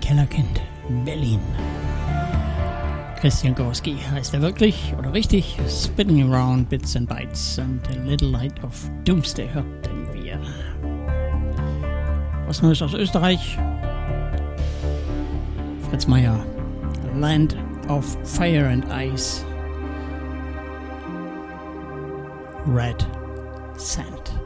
Kellerkind, Berlin. Christian Gorski heißt er wirklich oder richtig. Spinning Around Bits and Bytes and a Little Light of Doomsday hörten wir. Was Neues aus Österreich? Fritz Meier, Land of Fire and Ice, Red Sand.